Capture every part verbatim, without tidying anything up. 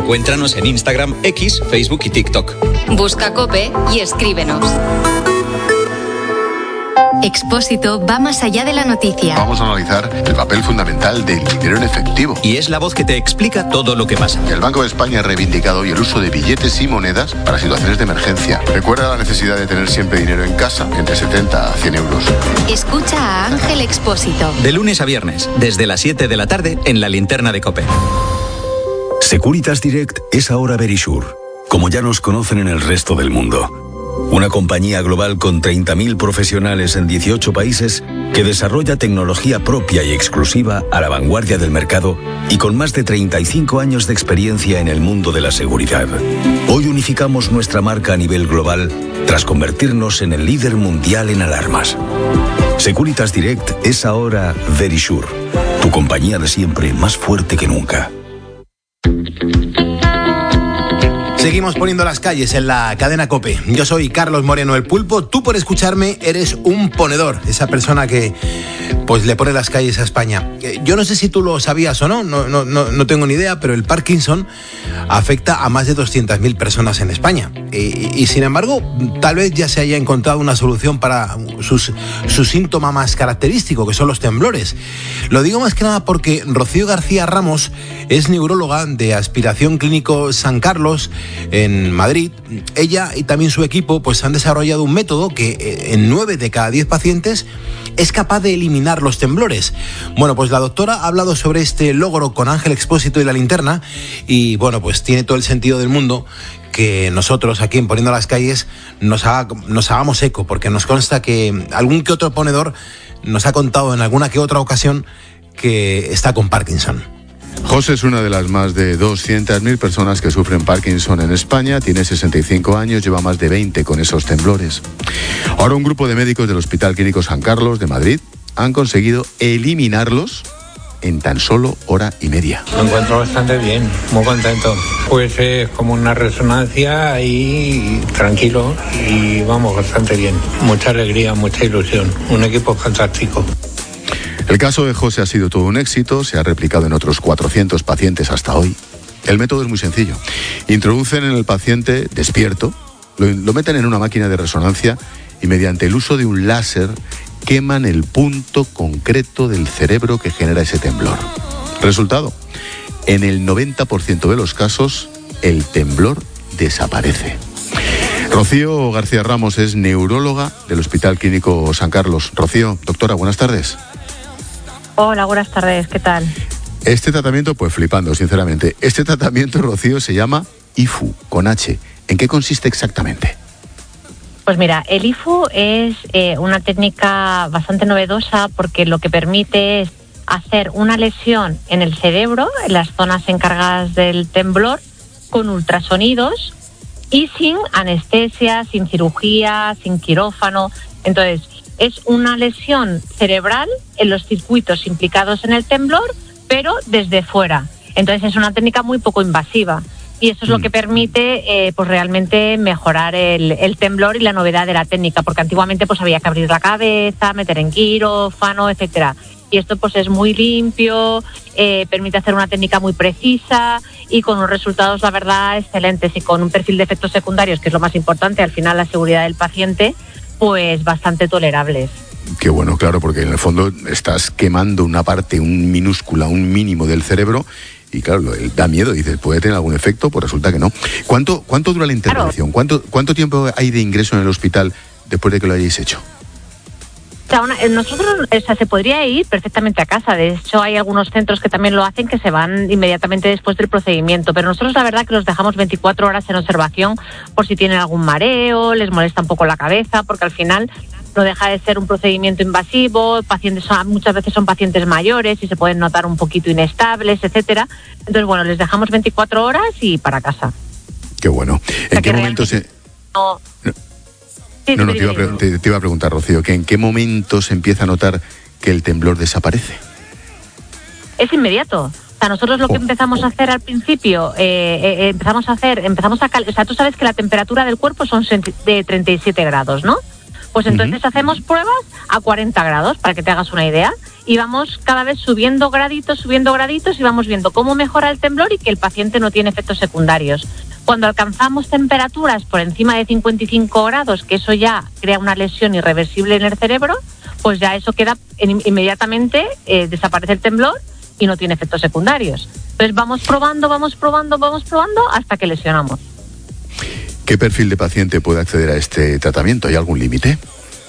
Encuéntranos en Instagram, X, Facebook y TikTok. Busca COPE y escríbenos. Expósito va más allá de la noticia. Vamos a analizar el papel fundamental del dinero en efectivo. Y es la voz que te explica todo lo que pasa. El Banco de España ha reivindicado hoy el uso de billetes y monedas para situaciones de emergencia. Recuerda la necesidad de tener siempre dinero en casa, entre setenta a cien euros. Escucha a Ángel Expósito. De lunes a viernes, desde las siete de la tarde, en la linterna de COPE. Securitas Direct es ahora Verisure, como ya nos conocen en el resto del mundo. Una compañía global con treinta mil profesionales en dieciocho países que desarrolla tecnología propia y exclusiva a la vanguardia del mercado y con más de treinta y cinco años de experiencia en el mundo de la seguridad. Hoy unificamos nuestra marca a nivel global tras convertirnos en el líder mundial en alarmas. Securitas Direct es ahora Verisure, tu compañía de siempre más fuerte que nunca. Seguimos poniendo las calles en la cadena COPE. Yo soy Carlos Moreno el Pulpo. Tú, por escucharme, eres un ponedor. Esa persona que pues le pone las calles a España. Yo no sé si tú lo sabías o no, no, no, no, no tengo ni idea, pero el Parkinson afecta a más de doscientas mil personas en España. Y, y sin embargo, tal vez ya se haya encontrado una solución para sus, su síntoma más característico, que son los temblores. Lo digo más que nada porque Rocío García Ramos es neuróloga de Aspiración Clínico San Carlos en Madrid. Ella y también su equipo pues han desarrollado un método que en nueve de cada diez pacientes es capaz de eliminar los temblores. Bueno, pues la doctora ha hablado sobre este logro con Ángel Expósito y La Linterna y bueno, pues tiene todo el sentido del mundo que nosotros aquí en Poniendo las Calles nos, haga, nos hagamos eco, porque nos consta que algún que otro ponedor nos ha contado en alguna que otra ocasión que está con Parkinson. José es una de las más de doscientas mil personas que sufren Parkinson en España, tiene sesenta y cinco años, lleva más de veinte con esos temblores. Ahora un grupo de médicos del Hospital Clínico San Carlos de Madrid han conseguido eliminarlos en tan solo hora y media. Me encuentro bastante bien, muy contento. Pues es como una resonancia ahí, tranquilo, y vamos, bastante bien. Mucha alegría, mucha ilusión, un equipo fantástico. El caso de José ha sido todo un éxito, se ha replicado en otros cuatrocientos pacientes hasta hoy. El método es muy sencillo. Introducen en el paciente despierto, lo, lo meten en una máquina de resonancia y mediante el uso de un láser queman el punto concreto del cerebro que genera ese temblor. Resultado, en el noventa por ciento de los casos, el temblor desaparece. Rocío García Ramos es neuróloga del Hospital Clínico San Carlos. Rocío, doctora, buenas tardes. Hola, buenas tardes, ¿qué tal? Este tratamiento, pues flipando, sinceramente. Este tratamiento, Rocío, se llama I F U, con H. ¿En qué consiste exactamente? Pues mira, el I F U es eh, una técnica bastante novedosa porque lo que permite es hacer una lesión en el cerebro, en las zonas encargadas del temblor, con ultrasonidos y sin anestesia, sin cirugía, sin quirófano. Entonces, es una lesión cerebral en los circuitos implicados en el temblor, pero desde fuera. Entonces es una técnica muy poco invasiva y eso es lo que permite eh, pues realmente mejorar el, el temblor y la novedad de la técnica, porque antiguamente pues había que abrir la cabeza, meter en quirófano, etcétera. Y esto pues es muy limpio, eh, permite hacer una técnica muy precisa y con unos resultados, la verdad, excelentes y con un perfil de efectos secundarios, que es lo más importante, al final la seguridad del paciente, pues bastante tolerables. Qué bueno, claro, porque en el fondo estás quemando una parte, un minúscula, un mínimo del cerebro y claro, da miedo, dices, ¿puede tener algún efecto? Pues resulta que no. ¿Cuánto, cuánto dura la intervención? Claro. ¿Cuánto, ¿Cuánto tiempo hay de ingreso en el hospital después de que lo hayáis hecho? O sea, una, nosotros, o sea, se podría ir perfectamente a casa. De hecho, hay algunos centros que también lo hacen, que se van inmediatamente después del procedimiento. Pero nosotros, la verdad, que los dejamos veinticuatro horas en observación por si tienen algún mareo, les molesta un poco la cabeza, porque al final no deja de ser un procedimiento invasivo. Pacientes son, muchas veces son pacientes mayores y se pueden notar un poquito inestables, etcétera. Entonces, bueno, les dejamos veinticuatro horas y para casa. Qué bueno. ¿En qué momento se...? No, no. No, no, te iba, a pre- te, te iba a preguntar, Rocío, que ¿en qué momento se empieza a notar que el temblor desaparece? Es inmediato. O sea, nosotros lo oh, que empezamos oh. a hacer al principio, eh, eh, empezamos a hacer, empezamos a... Cal- o sea, tú sabes que la temperatura del cuerpo son de treinta y siete grados, ¿no? Pues entonces uh-huh. hacemos pruebas a cuarenta grados, para que te hagas una idea, y vamos cada vez subiendo graditos, subiendo graditos y vamos viendo cómo mejora el temblor y que el paciente no tiene efectos secundarios. Cuando alcanzamos temperaturas por encima de cincuenta y cinco grados, que eso ya crea una lesión irreversible en el cerebro, pues ya eso queda en, inmediatamente, eh, desaparece el temblor y no tiene efectos secundarios. Entonces vamos probando, vamos probando, vamos probando hasta que lesionamos. ¿Qué perfil de paciente puede acceder a este tratamiento? ¿Hay algún límite?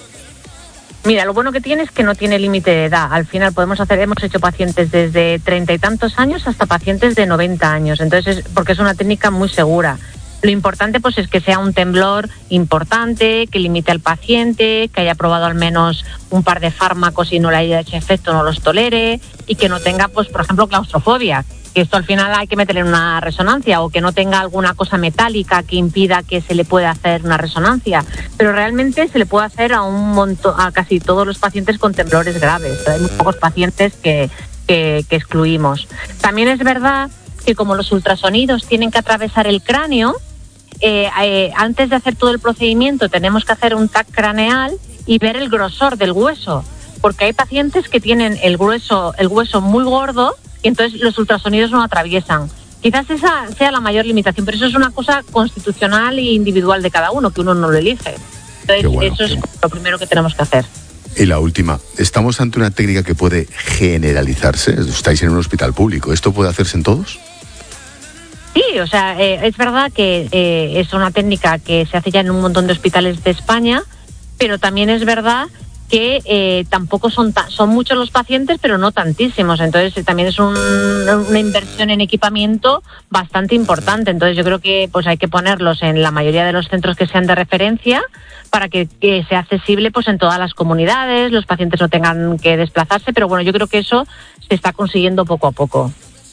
Mira, lo bueno que tiene es que no tiene límite de edad. Al final podemos hacer, hemos hecho pacientes desde treinta y tantos años hasta pacientes de noventa años. Entonces, porque es una técnica muy segura. Lo importante pues es que sea un temblor importante, que limite al paciente, que haya probado al menos un par de fármacos y no le haya hecho efecto, no los tolere, y que no tenga, pues, por ejemplo, claustrofobia. Que esto al final hay que meterle en una resonancia, o que no tenga alguna cosa metálica que impida que se le pueda hacer una resonancia, pero realmente se le puede hacer a un montón, a casi todos los pacientes con temblores graves. Hay muy pocos pacientes que, que, que excluimos. También es verdad que como los ultrasonidos tienen que atravesar el cráneo, eh, eh, antes de hacer todo el procedimiento tenemos que hacer un tac craneal y ver el grosor del hueso, porque hay pacientes que tienen el grueso, el hueso muy gordo, y entonces los ultrasonidos no atraviesan. Quizás esa sea la mayor limitación, pero eso es una cosa constitucional e individual de cada uno, que uno no lo elige. Entonces, bueno, eso es lo primero que tenemos que hacer. Y la última, estamos ante una técnica que puede generalizarse. Estáis en un hospital público, ¿esto puede hacerse en todos? Sí, o sea, eh, es verdad que eh, es una técnica que se hace ya en un montón de hospitales de España, pero también es verdad que eh, tampoco son ta- son muchos los pacientes, pero no tantísimos. Entonces eh, también es un, una inversión en equipamiento bastante importante. Entonces yo creo que pues hay que ponerlos en la mayoría de los centros que sean de referencia para que, que sea accesible pues en todas las comunidades, los pacientes no tengan que desplazarse, pero bueno, yo creo que eso se está consiguiendo poco a poco.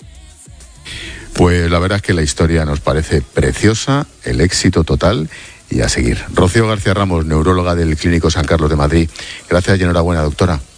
Pues la verdad es que la historia nos parece preciosa, el éxito total. Y a seguir. Rocío García Ramos, neuróloga del Clínico San Carlos de Madrid. Gracias y enhorabuena, doctora.